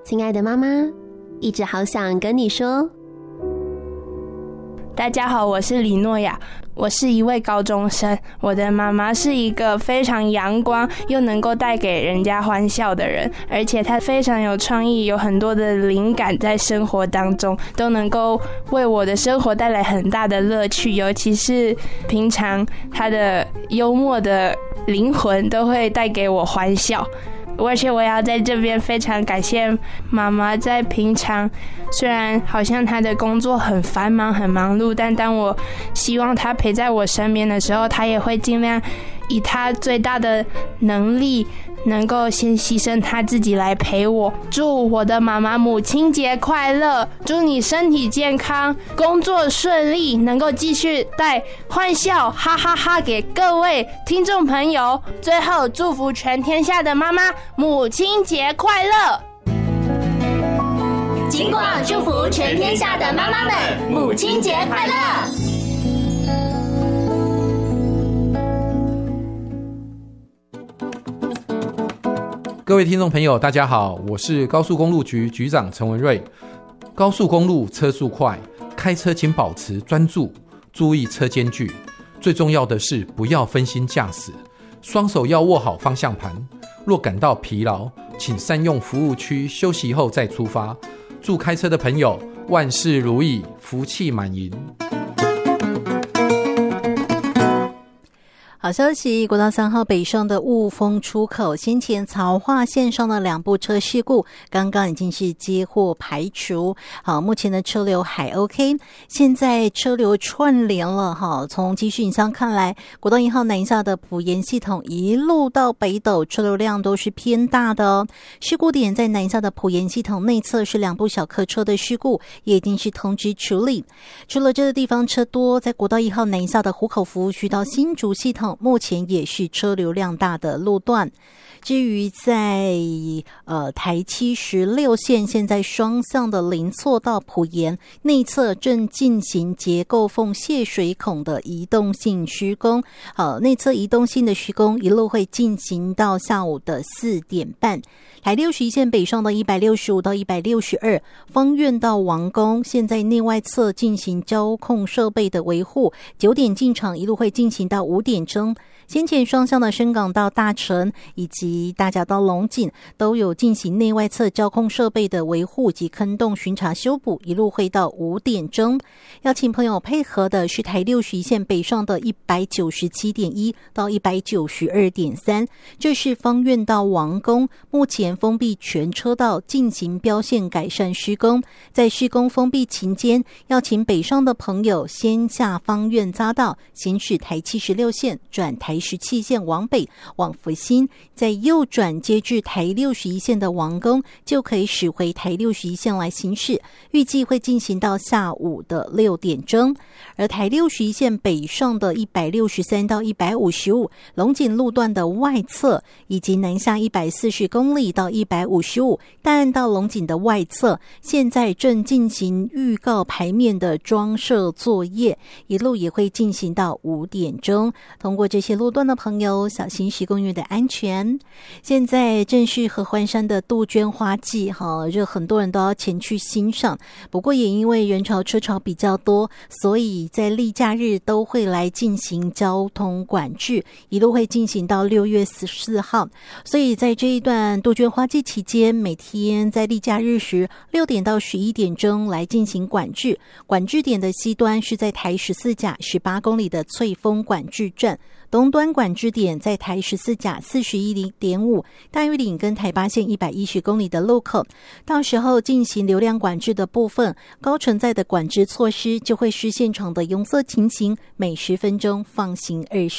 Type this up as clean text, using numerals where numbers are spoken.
亲爱的妈妈，一直好想跟你说。 大家好，我是李诺亚，我是一位高中生。我的妈妈是一个非常阳光又能够带给人家欢笑的人，而且她非常有创意，有很多的灵感在生活当中，都能够为我的生活带来很大的乐趣。尤其是平常她的幽默的灵魂都会带给我欢笑。而且我要在这边非常感谢妈妈，在平常虽然好像她的工作很繁忙很忙碌，但当我希望她陪在我身边的时候，她也会尽量以她最大的能力能够先牺牲她自己来陪我。祝我的妈妈母亲节快乐，祝你身体健康，工作顺利，能够继续带欢笑哈哈哈给各位听众朋友。最后祝福全天下的妈妈母亲节快乐。 金广祝福全天下的妈妈们母亲节快乐。 各位听众朋友大家好，我是高速公路局局长陈文瑞。高速公路车速快，开车请保持专注，注意车间距，最重要的是不要分心驾驶，双手要握好方向盘。若感到疲劳，请善用服务区休息后再出发。祝开车的朋友万事如意，福气满盈。 好消息，国道3号北上的雾峰出口先前曹化线上的2部车事故刚刚已经是接获排除，好，目前的车流还 OK。 现在车流串联了，从机讯上看来，国道1号南下的埔盐系统一路到北斗车流量都是偏大的哦。事故点在南下的埔盐系统内侧是2部小客车的事故，也已经是通知处理。除了这个地方车多，在国道1号南下的湖口服务区到新竹系统目前也是车流量大的路段。至于在台76线，现在双向的林厝到埔盐内侧正进行结构缝泄水孔的移动性施工，内侧移动性的施工一路会进行到下午的4点半。台61线北上的165到162，芳苑到王宫，现在内外侧进行交控设备的维护，9点进场，一路会进行到5点钟。先前双向的深港到大城以及大甲到龙井都有进行内外侧交控设备的维护及坑洞巡查修补，一路会到5点钟。要请朋友配合的是台61线北上的197.1到192.3，这是芳苑到王宫，目前封闭全车道进行标线改善施工。在施工封闭期间，要请北上的朋友先下芳苑匝道，行驶台76线转台17线往北往福兴，再右转接至台61线的王宫，就可以驶回台61线来行驶，预计会进行到下午的6点钟。而台61线北上的163到155龙井路段的外侧，以及南下140公里到155大安到龙井的外侧，现在正进行预告牌面的装设作业，一路也会进行到5点钟。通过这些路段的朋友小心施工员的安全。现在正是合欢山的杜鹃花季，这很多人都要前去欣赏，不过也因为人潮车潮比较多，所以在例假日都会来进行交通管制，一路会进行到6月14号。所以在这一段杜鹃花季期间，每天在例假日时6点到11点钟来进行管制。管制点的西端是在台14甲18公里的翠峰管制站，东端管制点在台14甲41.5大屿岭跟台8线110公里的路口。到时候进行流量管制的部分，高承载的管制措施就会是现场的拥塞情形，每10分钟放行20